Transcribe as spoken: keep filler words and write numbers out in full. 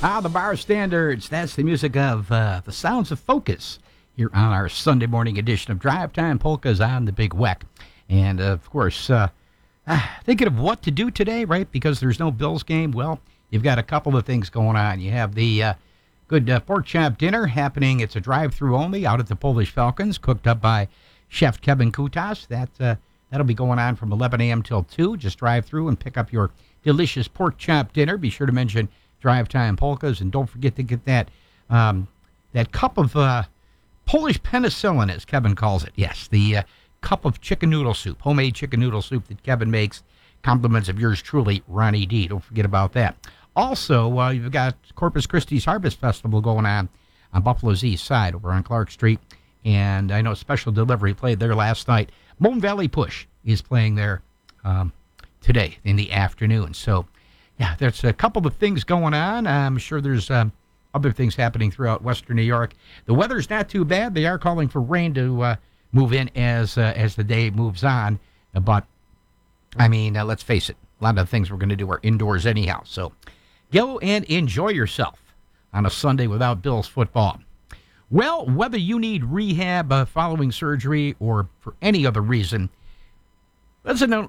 Ah, the bar standards. That's the music of uh, the Sounds of Focus here on our Sunday morning edition of Drive Time Polkas on the Big Weck. And, uh, of course, uh, ah, thinking of what to do today, right? Because there's no Bills game. Well, you've got a couple of things going on. You have the uh, good uh, pork chop dinner happening. It's a drive-through only out at the Polish Falcons, cooked up by Chef Kevin Kutas. That, uh, that'll be going on from eleven a.m. till two. Just drive through and pick up your delicious pork chop dinner. Be sure to mention Drive Time Polkas, and don't forget to get that um, that cup of uh, Polish penicillin, as Kevin calls it. Yes, the uh, cup of chicken noodle soup, homemade chicken noodle soup that Kevin makes. Compliments of yours truly, Ronnie D. Don't forget about that. Also, uh, you've got Corpus Christi's Harvest Festival going on on Buffalo's East Side over on Clark Street, and I know Special Delivery played there last night. Moon Valley Push is playing there um, today in the afternoon. So, yeah, there's a couple of things going on. I'm sure there's um, other things happening throughout western New York. The weather's not too bad. They are calling for rain to uh, move in as uh, as the day moves on. But, I mean, uh, let's face it, a lot of the things we're going to do are indoors anyhow. So go and enjoy yourself on a Sunday without Bills football. Well, whether you need rehab uh, following surgery or for any other reason, listen,